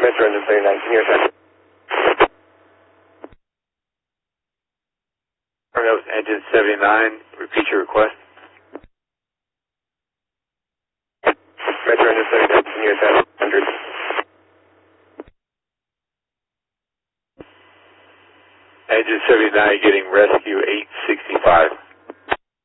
Metro Engine 79, can you attend? Engine 79, repeat your request. Metro Engine 79, can you attend? 100. Engine 79 getting rescue 865.